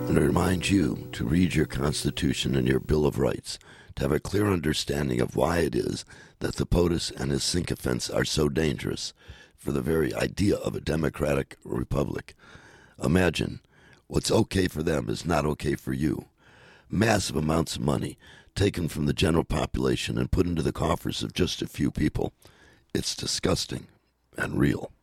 And I remind you to read your Constitution and your Bill of Rights to have a clear understanding of why it is that the POTUS and his sycophants are so dangerous for the very idea of a democratic republic. Imagine, what's okay for them is not okay for you. Massive amounts of money taken from the general population and put into the coffers of just a few people. It's disgusting and real.